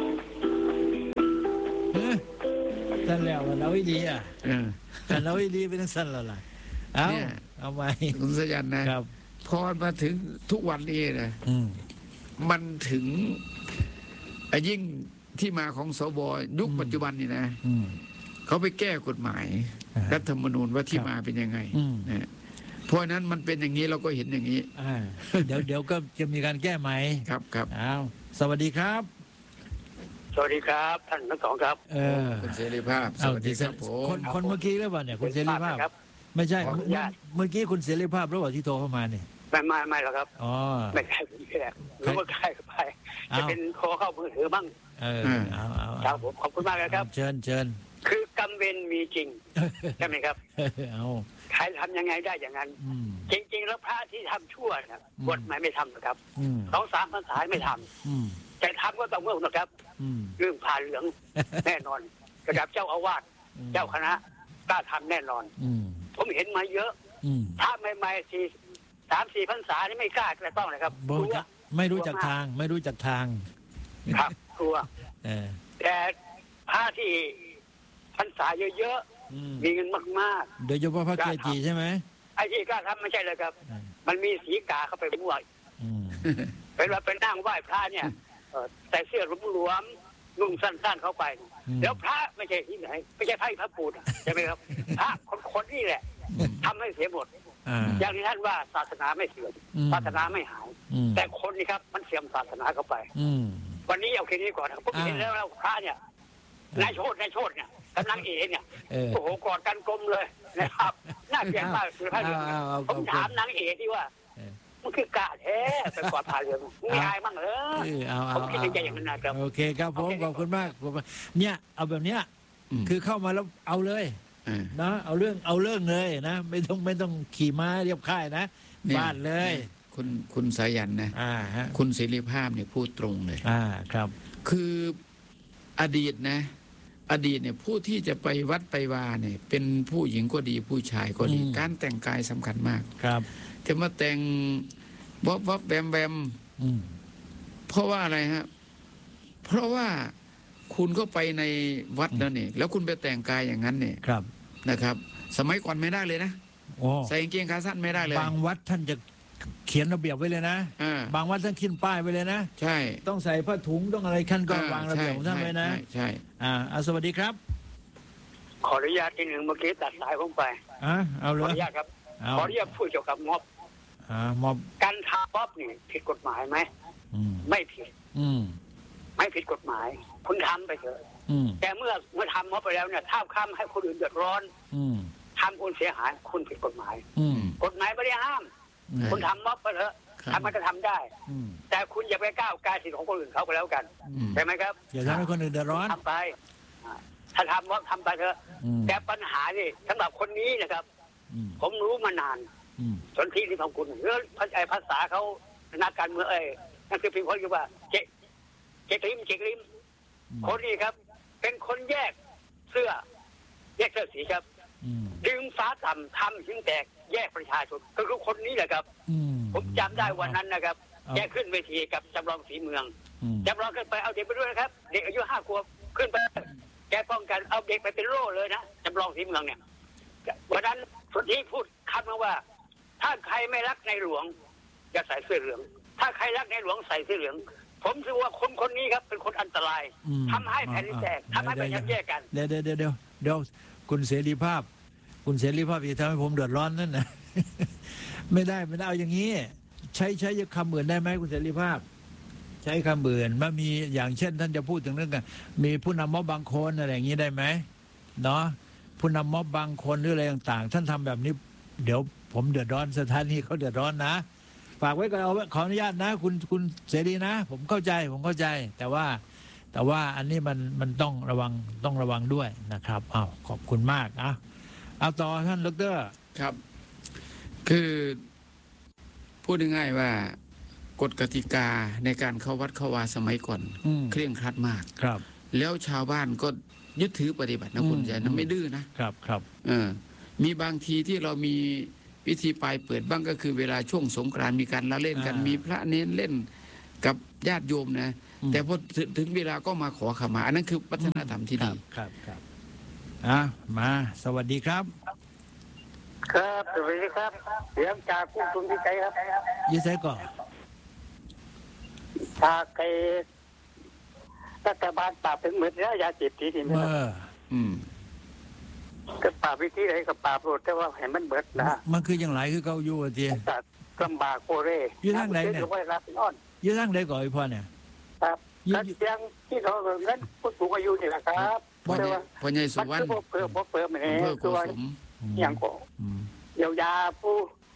Speaker 2: เฮ้ยท่านแล้วมันเอาวิดีอ่ะ
Speaker 3: เออ
Speaker 2: ท่านเอาวิดีเป็นสั้นแล้วล่ะเอา
Speaker 3: เนี่ย
Speaker 2: เอาไหม
Speaker 3: คุณสยันนะครับ พอมาถึงทุกวันนี้นะ
Speaker 2: อืม
Speaker 3: มันถึงอ่ะยิ่งที่มาของสวยุค
Speaker 2: อืม
Speaker 3: ปัจจุบันนี่นะ
Speaker 2: อืม
Speaker 3: เขาไปแก้กฎหมาย
Speaker 2: อ่า
Speaker 3: รัฐธรรมนูญว่าที่
Speaker 2: ครับ
Speaker 3: มาเป็นยังไง
Speaker 2: อืม
Speaker 3: นะเพราะฉะนั้นมันเป็นอย่างนี้เราก็เห็นอย่างนี้
Speaker 2: อ่าเดี๋ยวเดี๋ยวก็จะมีการแก้ไหม
Speaker 3: ครับครับ
Speaker 2: อ้าวสวัสดีครับ
Speaker 4: สวัสดีครับท่านทั้งสองครับ
Speaker 2: เออ
Speaker 3: คุณเสรีภาพ ส
Speaker 2: เอา
Speaker 3: วัสดีครับผ
Speaker 2: ค
Speaker 3: ม
Speaker 2: นคนเมื่อกี้หรือเปล่าเนี่ยคุณเสรีภาพ
Speaker 4: ครับ
Speaker 2: ไม่ใช่
Speaker 4: ขออนุ
Speaker 2: เมื่อ
Speaker 4: ญาต
Speaker 2: เมื่อกี้คุณเสรีภาพหรือเปล่าที่โทรเข้ามาเนี่ย
Speaker 4: ไม่ไม่ไม่หรอกครับ
Speaker 2: อ๋อ
Speaker 4: ไม่ใช่ผมแค่หรือว่าใครก็ไป
Speaker 2: อ้าว
Speaker 4: จะเป็นโทรเข้ามือถือบ้าง
Speaker 2: เออเอาเอา
Speaker 4: ครั
Speaker 2: เอา
Speaker 4: บผมขอบคุณมากเลยครับ
Speaker 2: เชิญเชิญ
Speaker 4: คือกรรมเวรมีจริงใช่ไหมครับ
Speaker 2: เอา
Speaker 4: ใครทำยังไงได้อย่างนั้น
Speaker 2: อืม
Speaker 4: จริง ๆ แล้วพระที่ทำชั่วนะ
Speaker 2: อืม
Speaker 4: บทหมายไม่ทำนะครับ
Speaker 2: อืม
Speaker 4: สองสามภาษาไม่ทำ
Speaker 2: อืม
Speaker 4: แต่ทำก็ต้องเมื่อนะครับ
Speaker 2: อืม
Speaker 4: เรื่องผ่าเหลือง แน่นอนระดับเจ้าอาวาสเจ้าคณะกล้าทำแน่นอน
Speaker 2: อืม
Speaker 4: ผมเห็นมาเยอะ
Speaker 2: อืม
Speaker 4: ถ้าใหม่ๆสี่สามสี่พรรษานี่ไม่กล้าจะต้องเลยครับ
Speaker 2: บอก
Speaker 4: กลัว
Speaker 2: จะไม่รู้จักทาง ไม่รู้จักทาง
Speaker 4: ครับกลัว
Speaker 2: เออ
Speaker 4: แต่พระที่พรรษาเยอะ
Speaker 2: อืม
Speaker 4: ๆ มีเงินมาก
Speaker 2: โดยเฉพาะพระเกจิใช่ไหม
Speaker 4: ๆ ไอ้ที่กล้าทำไม่ใช่เลยครับ
Speaker 2: อ่า
Speaker 4: มันมีสีกาเข้าไปมั่ว
Speaker 2: อืม
Speaker 4: เป็นว่าเป็นนั่งไหว้พระเนี่ยเอ่อใส่เสื้อหลวมๆนุ่งสั้นๆเข้าไป
Speaker 2: อืม
Speaker 4: แล้วพระไม่ใช่ที่ไหน ไม่ใช่พระพระปูดใช่ไหมครับ พระคนๆนี่แหละทำให้เสียหมด
Speaker 2: อ่า
Speaker 4: อย่างที่ท่านว่าศาสนาไม่เสื่อม
Speaker 2: อืม
Speaker 4: ศาสนาไม่หาย
Speaker 2: อืม
Speaker 4: แต่คนนี่ครับมันเสื่อมศาสนาเข้าไป
Speaker 2: อืม
Speaker 4: วันนี้เอาแค่นี้ก่อนนะครับผม
Speaker 2: อ่า
Speaker 4: เห็นแล้วแล้วพระเนี่ยนายโชดนายโชดเนี่ยกำลังเอเนี่ย
Speaker 2: เออ
Speaker 4: โอ้โหกอดกันกลมเลยนะครับน่าเกลียดมากคือพระเหลือง
Speaker 2: เอาเอาเอา
Speaker 4: ผมถามนางเอที่ว่า
Speaker 2: เออ
Speaker 4: มันคือกาแท้ไปกอดผ้าเหลืองมึงอายมั่งเหรอ
Speaker 2: เออเอา
Speaker 4: ผ
Speaker 2: เอา
Speaker 4: มคิดในใจอย่างนั้นนะครับ
Speaker 2: โอเคครับผม
Speaker 4: โอเค
Speaker 2: ขอบคุณมากขอบคุณเนี่ยเอาแบบเนี้ย
Speaker 3: อืม
Speaker 2: คือเข้ามาแล้วเอาเลย
Speaker 3: เออ
Speaker 2: นะเอาเรื่องเอาเรื่องเลยนะ ไม่ต้องไม่ต้องขี่ม้าเรียบค่ายนะ
Speaker 3: นี่
Speaker 2: ฟาดเลย
Speaker 3: คุณคุณสายันนะ
Speaker 2: อ่าฮะ
Speaker 3: คุณเสรีภาพเนี่ยพูดตรงเลย
Speaker 2: อ่าครับ
Speaker 3: คืออดีตนะ อดีตเนี่ยผู้ที่จะไปวัดไปวาเนี่ย เป็นผู้หญิงก็ดีผู้ชายก็ดี
Speaker 2: อืม
Speaker 3: การแต่งกายสำคัญมาก
Speaker 2: ครับ
Speaker 3: จะมาแต่งบ๊อบบ๊อบแบมแบม
Speaker 2: อืม
Speaker 3: เพราะว่าอะไรฮะ เพราะว่าคุณก็ไปในวัดแล้วเนี่ยแล้วคุณไปแต่งกายอย่างนั้นเนี่ย
Speaker 2: ครับ
Speaker 3: นะครับ สมัยก่อนไม่ได้เลยนะ
Speaker 2: โอ้
Speaker 3: ใส่กางเกงขาสั้นไม่ได้เลย
Speaker 2: บางวัดท่านจะเขียนระเบียบไว้เลยนะ
Speaker 3: อ่า
Speaker 2: บางวัดท่านขึ้นป้ายไว้เลยนะ
Speaker 3: ใช่
Speaker 2: ต้องใส่ผ้าถุงต้องอะไรท่านก็
Speaker 3: อ่
Speaker 2: วางระเบียบของท่านไว้นะ
Speaker 3: ใช่ใช่
Speaker 2: อ่าอ่าสวัสดีครับ
Speaker 4: ขออนุญาตทีหนึ่งเมื่อกี้ตัดสายผมไป
Speaker 2: อ่ะเอา
Speaker 4: ข
Speaker 2: เล
Speaker 4: อย อนุญาตครับ
Speaker 2: เอา
Speaker 4: ขออนุญาตพูดเกี่ยวกับม็อบ
Speaker 2: อ่าม็อบ
Speaker 4: การทำม็อบนี่ผิดกฎหมายไหมไม่ผิดไม่ผิดกฎหมายคุณทำไปเถอะแต่เมื่อเมื่อทำม็อบไปแล้วเนี่ยถ้าข้ามให้คนอื่นเดือดร้อนทำคุณเสียหายคุณผิดกฎหมายกฎหมายไม่ได้ห้ามคุณทำม็อบไปเถอะทำมันจะทำได้แต่คุณอย่าไปก้าวไกลสิทธิของคนอื่นเขาไปแล้วกันใช่ไหมครับ
Speaker 2: อย่าทำให้คนอื่นเดือดร้อน
Speaker 4: ทำไปถ้าทำม็อบทำไปเถอะแต่ปัญหานี่สำหรับคนนี้นะครับผมรู้มานานสนธิที่ของคุณเรื่องภาษาเขานักการเมืองเอ้ยนักสืบพิมพ์เขาเรียกว่าเจ๊เจ๊ริมเจ๊ริมคนนี้ครับเป็นคนแยกเสื้อแยกเสื้อสีครับดึงฟ้าต่ำทำถึงแตกแยกประชาชนก็คือคนนี้แหละครับผมจำได้วันนั้นนะครับแกขึ้นเวทีกับจำลองสีเมืองจำลองขึ้นไปเอาเด็กไปด้วยนะครับเด็กอายุห้าขวบขึ้นไปแกป้องกันเอาเด็กไปเป็นโล่เลยนะจำลองสีเมืองเนี่ยวันนั้นสนธิพูดคำมาว่าถ้าใครไม่รักในหลวงจะใส่เสื้อเหลืองถ้าใครรักในหลวงใส่เสื้อเหลืองผมถือว่าคนคนนี้ครับเป็นคนอันตรายทำให้แผ่นดินแตกทำให้ประชาชนแยกกัน
Speaker 2: เดี๋ยวเดี๋ยวเดี๋ยวเดี๋ยวคุณเสรีภาพคุณเสรีภาพอย่าทำให้ผมเดือดร้อนนั่นนะ ไม่ได้ไม่ได้เอาอย่างนี้ใช้ใช้คำอื่นได้ไหมคุณเสรีภาพใช้คำอื่นมามีอย่างเช่นท่านจะพูดถึงเรื่องกันมีผู้นำม็อบบางคนอะไรอย่างนี้ได้ไหมเนาะผู้นำม็อบบางคนหรืออะไรต่างๆท่านทำแบบนี้เดี๋ยวผมเดือดร้อนสถานีเขาเดือดร้อนนะฝากไว้ก่อนเอาขออนุญาตนะคุณคุณเสรีนะผมเข้าใจผมเข้าใจแต่ว่าแต่ว่าอันนี้มันมันต้องระวังต้องระวังด้วยนะครับอ้าวขอบคุณมากอ่ะเอาต่อท่านดร.
Speaker 3: ครับคือพูดง่ายๆว่ากฎกติกาในการเข้าวัดเข้าวาสมัยก่อนเคร่งครัดมาก
Speaker 2: ครับ
Speaker 3: แล้วชาวบ้านก็ยึดถือปฏิบัตินะคุณใจนะไม่ดื้อนะครับ
Speaker 2: ครับ
Speaker 3: เออมีบางทีที่เรามีพิธีปลายเปิดบ้างก็คือเวลาช่วงสงกรานต์มีการละเล่นกันมีพระเน้นเล่นกับญาติโยมนะแต่พอถึงเวลาก็มาขอขมาอันนั้นคือวัฒนธรรมที่ดี
Speaker 2: ครับครับอ่ะมาสวัสดีครับ
Speaker 4: ครับสวัสดีครับเสียงจากกุ้งทุนที่ใจครับ
Speaker 2: ยี่ไซก่อน
Speaker 4: จากไอ้รัฐบาลปราบถึงเหมือนแล้วยาเสพติดนี่นะ
Speaker 3: อืม
Speaker 4: ก็ปราบวิธีไหนก็ปราบโลดแต่ว่าให้มันเบิดนะ
Speaker 2: มันคืออย่างไรคือเขาอยู่ที
Speaker 4: ลำบากโคเร่
Speaker 2: อยู่ทางไหนเนี่ยอยู่ทางไหนก่อนพ่อเนี่ย
Speaker 4: ครับก็ยังที่เขาเงินผู้สูงอายุนี่แหละครับ
Speaker 3: พ่อใหญ่พ่อใหญ่สุวรรณ
Speaker 4: เพิ่มเพิ่มแหน่ตัวอย่างก็เยียวยาผู้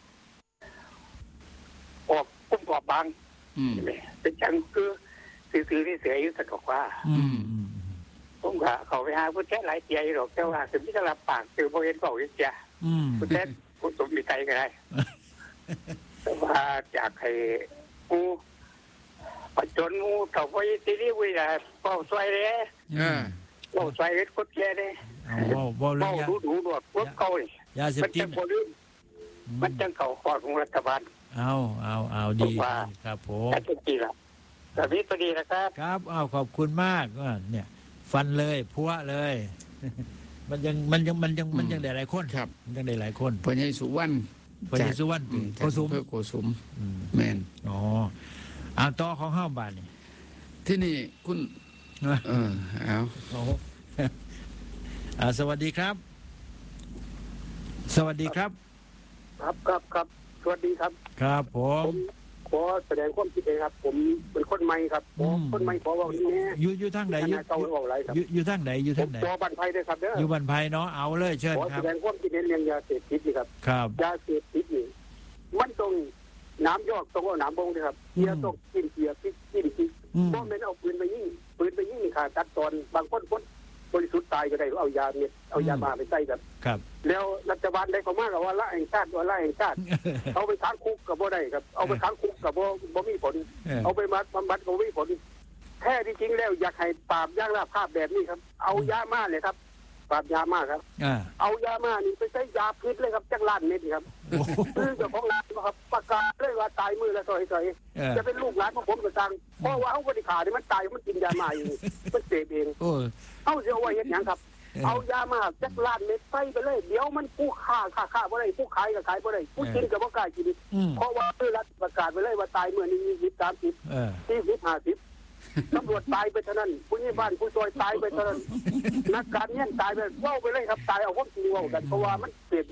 Speaker 4: ออกกุ้มกรอบบางเป็นจังคือสื่อๆที่เสียอยู่สักกว่าผมก็เขาไปหาผู้แท้หลายเจียหรอกแต่ว่าถึงที่จะรับปากคือโมเห็นบอกยิ่งจ้ะผู้แท้ผู้สมมีใจก็ได้แต่ว่าจากใครผู้ปัจจุบันมูเขาไปตีนี้วิ่งอะเป่าซอยเลยเป่าซอยเล็ดกดแก่เลยเป่าดูดูดวดพวกเขาเลยมันจะพอลืมมันจะเข่าคอของรัฐบาล
Speaker 2: เอาเอาเอาดีครับผม
Speaker 4: แต่จริงๆแล้วแบบนี้พอดีนะครับ
Speaker 2: ครับเอาขอบคุณมากเนี่ยฟันเลยพัวเลยมันยังมันยังมันยังมันยังได้หลายคน
Speaker 3: ครับ
Speaker 2: ยังได้หลายคน
Speaker 3: พ่อใหญ่สุวรรณ
Speaker 2: พ่อใหญ่สุวรรณ
Speaker 3: โกสุมโกสุมแมน
Speaker 2: อ๋ออ่าต่อของห้าบาทนี่
Speaker 3: ที่นี่คุณเออเอา
Speaker 2: โอ้อ่าสวัสดีครับสวัสดีครับ
Speaker 4: ครับครับครับสวัสดีครับ
Speaker 2: ครับผม
Speaker 4: ขอแสดงความคิดเห็นครับผมเป็นคนใหม่ครับคนใหม่ขอบอกนี้
Speaker 2: อยู่อยู่ทางไหนอยู่อยู่ทางไหนอยู่ทางไหน
Speaker 4: ตัวบันไพเลยครับเด้อ
Speaker 2: อยู่บันไพเนาะเอาเลยเชิญครับ
Speaker 4: ขอแสดงความคิดเห็นเรื่องยาเสพติดนี่ครับ
Speaker 2: ครับ
Speaker 4: ยาเสพติดนี่มันต้องน้ำยอกต้องเอาน้ำบงเลยครับเกียร์ต้องกินเกียร์กินกินกินเพราะไม่เอาปืนไปยิงปืนไปยิงขาดตัดตอนบางคนคนบริสุทธิ์ตายก็ได้เอายาเนี่ยเอายามาไปใส่กัน
Speaker 2: ครับ
Speaker 4: แล้วรัฐบาลได้ก็มากกับว่าละแห่งชาติว่าละแห่งชาติเอาไปค้างคุกกับบ่ได้ครับเอาไปค้างคุกกับบ่บ่มีผลเอาไปมาบำบัดก็บ่มีผลแท้ที่จริงแล้วอยากให้ปราบย่างราภาพแบบนี้ครับเอายามาเลยครับปราบยามาครับเอายามานี่ไปใช้ยาพิษเลยครับจังล้านเม็ดครับคือเจ้าของร้านครับประกาศเลยว่าตายมือละซอยๆจะเป็นลูกหลานของผมก็สั่งเพราะว่าเอาบริขานี่มันตายมันกินยามาอยู่มันเสพเองเอาเสียไว้เฮ็ดหยังครับเอายามาจักล้านเม็ดใส่ไปเลยเดี๋ยวมันผู้ค้าค้าค้าบ่ได้ผู้ขายก็ขายบ่ได้ผู้กินก็บ่กล้ากินเพราะว่าคือรัฐประกาศไปเลยว่าตายมื้อนี้ยี่สิบ สามสิบ สี่สิบ ห้าสิบตำรวจตายไปเท่านั้นผู้ใหญ่บ้านผู้ซอยตายไปเท่านั้นนักการเงินตายไปเว้าไปเลยครับตายเอาความจริงเว้ากันเพราะว่ามันเสพ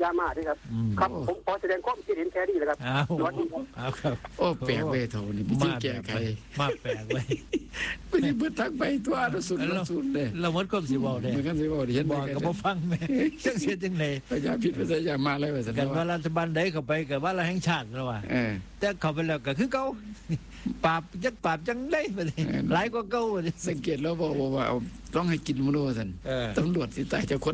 Speaker 5: ยามาที่ครับครับผมขอแสดงความคิดเห็นแค่นี้แหละครับสวัสดีครับ
Speaker 3: โอ้แปลกเว้ยเท่านี้มาแก้ไข
Speaker 2: มาแปลกเว้ย
Speaker 3: ไม่ได้เบิดทักไปตัวอนุสุนอนุสุนเลย
Speaker 2: เราหมดความสิเว้าได้
Speaker 3: เหมือนกันสิเว้าดิเห็น
Speaker 2: บอกก็บ่ฟังแม่จังเสียจังได๋
Speaker 3: พยาพิษพยามาแล้วว่าซั่น
Speaker 2: กันว่ารัฐบาลใดเข้าไปก็ว่าละแห่งชาติแล้วว่าเออแต่เข้าไปแล้วก็คือเก่าปราบจักปราบจังได๋บัดนี้หลายกว่าเก่าบัดนี้
Speaker 3: สังเกตแล้วบอกว่าเอาต้องให้กินมื้อว่าซั่นตำรวจสิตายเจ้าคน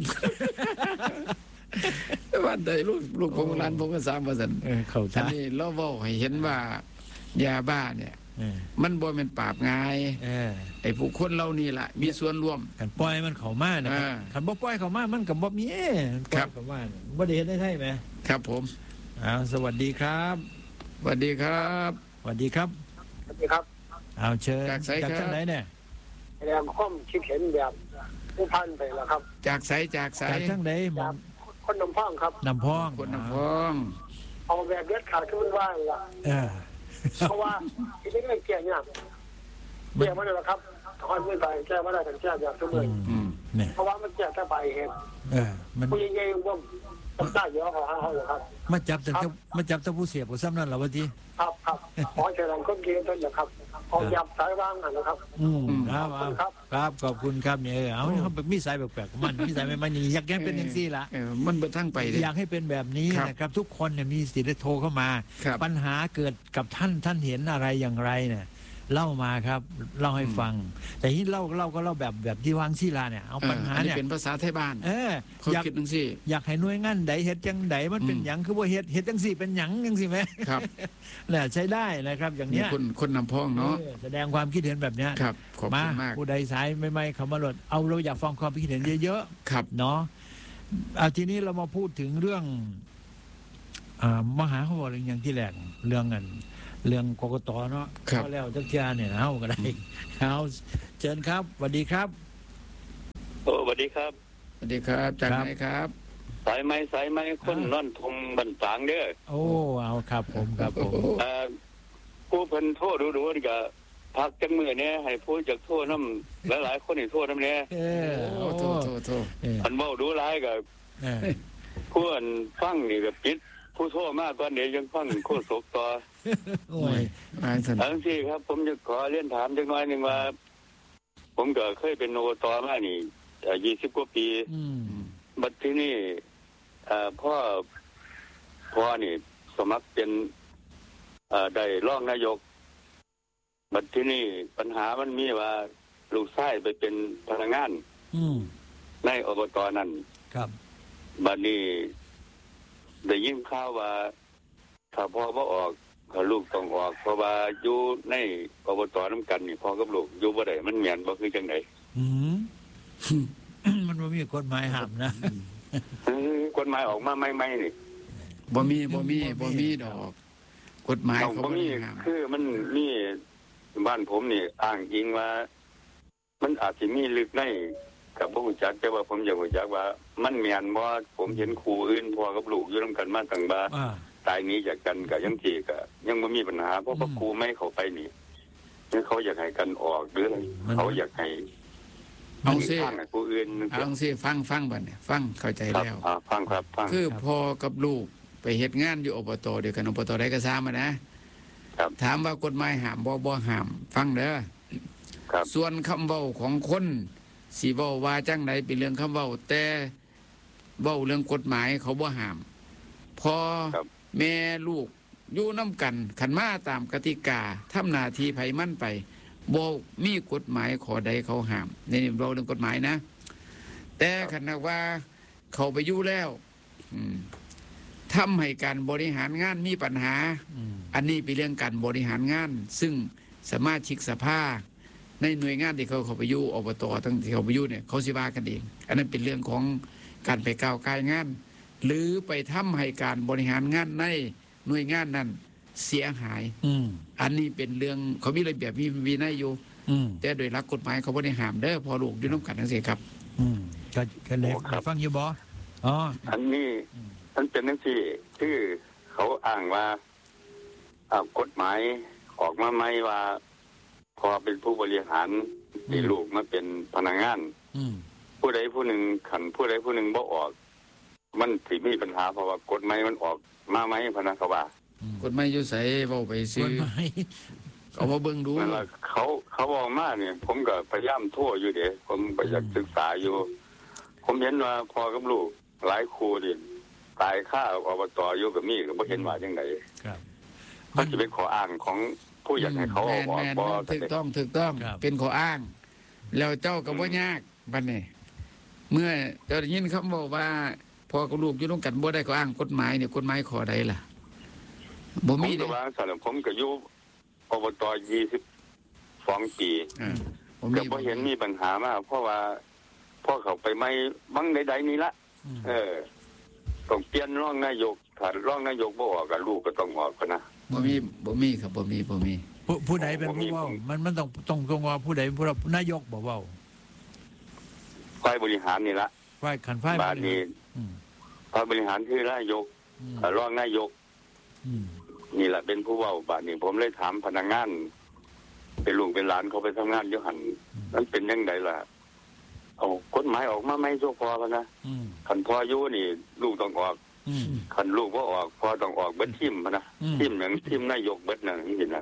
Speaker 3: วันใดลูกลูกผมร้านผมก็สามว่าซั่นเออเข้าใจอันนี้เราเว้าให้เห็นว่ายาบ้าเนี่ยมันบ่แม่นปราบง่ายไอ้ผู้คนเรานี่ล่ะมีส่วนร่วม
Speaker 2: กันปล่อยมันเข้ามานะครับคันบ่ปล่อยเข้ามามันก็บ่มีปล่อยเข้ามาบ่ได้เฮ็ดได้ไทยแหม
Speaker 3: ครับผม
Speaker 2: อ้าวสวัสดีครับ
Speaker 3: สวัสดีครับ
Speaker 2: สวัสดีครับ
Speaker 5: สวัสดีครับ
Speaker 2: เอาเชิญจากทางไหนเนี่ย
Speaker 5: แสดงความคิดเห็นแบบผู้พันไปแล้วครับ
Speaker 3: จากไสจากไส
Speaker 2: จากทางไหน
Speaker 5: จากคนน้ำพองครับ
Speaker 2: น้ำพอง
Speaker 3: คนน้ำพอง
Speaker 5: เอาแบบเด็ดขาดขึ้นว่างล่ะเออเพราะว่าที่นี่ไม่เกี่ยงเนี่ยเกี่ยงมาเลยครับถอนไม่ไปแก้ไม่ได้แต่แก้แบบทุกเมื่อเพราะว่ามันเกี่ยงแค่ใบเหตุผู้ยิงเองว่าต้องได้เยอะของเขาอยู่ครับ
Speaker 2: มาจับแต่มาจับแต่ผู้เสียผู้ซ้ำนั่นเหรอวะที
Speaker 5: ครับครับขอเชิญคนเกี่ยงต้นอย่าครับขอยับสายว่างนะครับ
Speaker 2: อืมครับครับขอบคุณครับเนี่ยเอาเขาแบบมีสายแปลกๆมันมีสายไม่มันนี่อยากให้เป็นอย่างซี่ละ
Speaker 3: มันเบิดทั้งไป
Speaker 2: อยากให้เป็นแบบนี้นะครับทุกคนเนี่ยมีสิทธิ์โทรเข้ามาปัญหาเกิดกับท่านท่านเห็นอะไรอย่างไรเนี่ยเล่ามาครับเล่าให้ฟังแต่ที่เล่าเล่าก็เล่าแบบแบบที่วางศิลาเนี่ยเอาปัญหาเนี่ย
Speaker 3: เป็นภาษาไทยบ้าน
Speaker 2: เออ
Speaker 3: อยากคิดจังซี่
Speaker 2: อยากให้หน่วยงานใดเฮ็ดจังใดมันเป็นหยังคือว่าเฮ็ดเฮ็ดจังซี่เป็นหยังจังซี่มั้ย
Speaker 3: ครับ
Speaker 2: น่ะใช้ได้นะครับอย่างเนี้ย
Speaker 3: คนคนนำพ้องเนาะ
Speaker 2: แสดงความคิดเห็นแบบเนี้ย
Speaker 3: ครับขอบคุณมาก
Speaker 2: ผู้ใดสายใหม่ๆเข้ามาโหลดเอาเราอยากฟังความคิดเห็นเยอะ
Speaker 3: ๆครับ
Speaker 2: เนาะเอาทีนี้เรามาพูดถึงเรื่องอ่ามหาเขาบอกเรื่องอย่างที่แรกเรื่องอันเรื่องกกตเนาะก็แล้วจักรยานเนี่ยเฮาก็ได้เอาเชิญครับสวัสดีครับ
Speaker 6: โอ้สวัสดีครับ
Speaker 3: สวัสดีครับจากไหนครับ
Speaker 6: สายไม้สายไม้คนนอนทมบันฝางเด้อ
Speaker 2: โอ้เอาครับผมครับผม
Speaker 6: เอ่อผู้เพิ่นโทษดูๆนี่ก็พักจังมื้อเนี่ยให้ผู้จักโทษนำหลายๆคนนี่โทษนำเนี่ย
Speaker 2: เออโอ้
Speaker 3: โทษๆ
Speaker 6: ๆอันเว้าดูหลายก็เออผู้อันฟังนี่ก็ปิดผู้โทษมากกว่าเดี๋ยวยังฟังโคศกต่อ
Speaker 2: โอ้ย
Speaker 6: อันที่ครับผมจะขอเรียนถามจักหน่อยนึงว่าผมก็เคยเป็นอบตมานี่ยี่สิบกว่าปีบัดที่นี่เอ่อพ่อพ่อนี่สมัครเป็นเอ่อได้รองนายกบัดที่นี่ปัญหามันมีว่าลูกชายไปเป็นพนักงานในอบตนั้น
Speaker 2: ครับ
Speaker 6: บัดนี้ได้ยินข่าวว่าถ้าพ่อบ่ออกถ้าลูกต้องออกเพราะว่าอยู่ในอบตนำกันนี่พ่อกับลูกอยู่บ่ได้มันแม่นบ่คือจังได๋
Speaker 2: อืมมันบ่มีกฎหมายห้ามนะ
Speaker 6: กฎหมายออกมาใหม่ๆนี่
Speaker 3: บ่มีบ่มีบ่มีดอกกฎหมายเขา
Speaker 6: บ่มีคือมันมีบ้านผมนี่อ้างอิงว่ามันอาจสิมีลึกในกับบ่รู้จักแต่ว่าผมอยากรู้จักว่ามันแม่นบ่ผมเห็นครูอื่นพ่อกับลูกอยู่นํกันมาตั้งบ่าตายนี้จากกันก็ยังสิก็ยังบ่มีปัญหาเพราะว่าครูไม่เข้าไปนี่เขาอยากให้กันออกหรือเขาอยากให้
Speaker 3: เอาซิ
Speaker 6: ผู้อื่น
Speaker 3: เอาซิฟังฟังบัดเนี่ยฟังเข้าใจแล้ว
Speaker 6: ฟังครับฟัง
Speaker 3: คือพ่อกับลูกไปเฮ็ดงานอยู่อบตเดียวกันอบตใดก็ซ้ำนะครับถามว่ากฎหมายห้ามบ่บ่ห้ามฟังเด้อ
Speaker 6: ครับ
Speaker 3: ส่วนคำเว้าของคนสิเว้าว่าจังไดเป็นเรื่องคำเว้าแต่เว้าเรื่องกฎหมายเขาบ่ห้ามพอแม่ลูกอยู่นำกันขันมาตามกติกาทำหน้าที่ไผมันไปบ่มีกฎหมายขอใดเขาห้ามนี่เราเรื่องกฎหมายนะแต่ขันว่าเขาไปอยู่แล้วทำให้การบริหารงานมีปัญหาอันนี้เป็นเรื่องการบริหารงานซึ่งสมาชิกสภาในหน่วยงานที่เขาเขาไปอยู่อบตทั้งที่เขาไปอยู่เนี่ยเขาสิว่ากันเองอันนั้นเป็นเรื่องของการไปก้าวไกลงานหรือไปทำให้การบริหารงานในหน่วยงานนั้นเสียหายอันนี้เป็นเรื่องเขามีระเบียบมีวินัยอยู่แต่โดยหลักกฎหมายเขาไม่ได้ห้ามเด้อพอลูกอยู่น้ำกันทั้งสี่ครับ
Speaker 2: ก็ก็เลยฟังอยู่บ่อ๋อ
Speaker 6: อันนี้มันเป็นนั่นสิที่เขาอ้างว่ากฎหมายออกมาไม่ว่าพอเป็นผู้บริหารที่ลูกมาเป็นพนักงานผู้ใดผู้หนึ่งขันผู้ใดผู้หนึ่งบ่ออกมันสิมีปัญหาเพราะว่ากฎหมายมันออกมาไหมพะนะเขาว่าก
Speaker 3: ฎหมายอยู่ไสเว้าไปซื้อเอามาเบิ่งดู
Speaker 6: นั่นล่ะเขาเขาบอกมาเนี่ยผมก็พยายามโทรอยู่เด้ผมก็อยากศึกษาอยู่ผมเห็นว่าพ่อกับลูกหลายครูนี่ตายค่าอบตอยู่ก็มีก็บ่เห็นว่าจังได๋ครับมันสิเป็นข้ออ้างของผู้อยากให้เขาออกบ่
Speaker 3: ถูกต้องถูกต้องเป็นข้ออ้างแล้วเจ้าก็บ่ยากบัดนี้เมื่อเจ้าได้ยินคำบอกว่าพ่อกับลูกอยู่ร่วมกันบ่ได้ก็อ้างกฎหมายเนี่ยกฎหมายข้อใดล่ะบ่มีเด้ว่าซั่นผมก็อยู่อบตยี่สิบสองปีอ่าผมก็บ่เห็นมีปัญหามาเพราะว่าพ่อเขาไปไม่บังใดๆนี่ละเออต้องเปลี่ยนรองนายกถ้ารองนายกบ่ออกก็ลูกก็ต้องออกก็นะบ่มีบ่มีครับบ่มีบ่มี
Speaker 2: ผู้ผู้ใดเป็นผู้เว้ามันมันต้องต้องตรงว่าผู้ใดผู้นายกบ่เว้า
Speaker 6: ฝ่ายบริหารนี่ละ
Speaker 2: ฝ่ายขันฝ่าย
Speaker 6: บาดนี้ฝ่ายบริหารคือนายกรองนายกนี่แหละเป็นผู้เว้าบาดนี้ผมเลยถามพนักงานเป็นลูกเป็นหลานเขาไปทำงานอยู่หั่นมันเป็นจังไดล่ะเอากฎหมายออกมาไม่ชั่วพอแล้วนะคันพออยู่นี่ลูกต้องออกคันลูกบ่ออกพอต้องออกเบิดทีมนะทีมหยังทีมนายกเบิดนั่นนี่นะ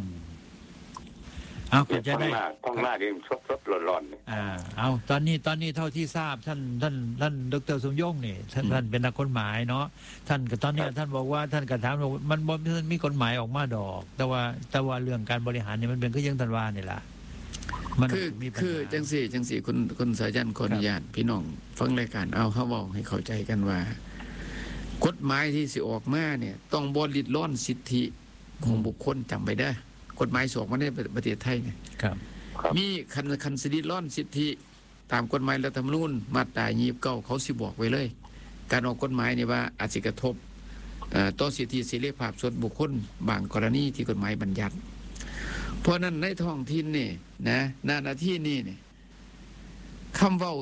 Speaker 2: เอาก็จะได้
Speaker 6: ต้องหน้าเรียนสดๆร้อน
Speaker 2: ๆอ่าเอาตอนนี้ตอนนี้เท่าที่ทราบท่านท่านท่านดร.สมยงนี่ท่านท่านเป็นนักกฎหมายเนาะท่านก็ตอนนี้ท่านบอกว่าท่านก็ถามว่ามันบ่มีกฎหมายออกมาดอกแต่ว่าแต่ว่าเรื่องการบริหารนี่มันเป็นก็ยังท่านว่านี่ล่ะ
Speaker 3: มันคือคือจังสี่จังสี่คุณคุณสายันขออนุญาตพี่น้องฟังรายการเอาเฮาเว้าให้เข้าใจกันว่ากฎหมายที่สิออกมาเนี่ยต้องบ่ลิดรอนสิทธิของบุคคลจำไว้เด้อกฎหมายสออกมาในประเทศไทยเนี่ยมีคันคันสิริร่อนสิทธิตามกฎหมายรัฐธรรมนูญมาตรายี่สิบเก้าเขาสิบอกไว้เลยการออกกฎหมายนี่ว่าอาจสิกระทบต่อสิทธิเสรีภาพส่วนบุคคลบางกรณีที่กฎหมายบัญญัติเพราะนั้นในท้องถิ่นนี่นะหน้าที่นี่เนี่ยคำเว้า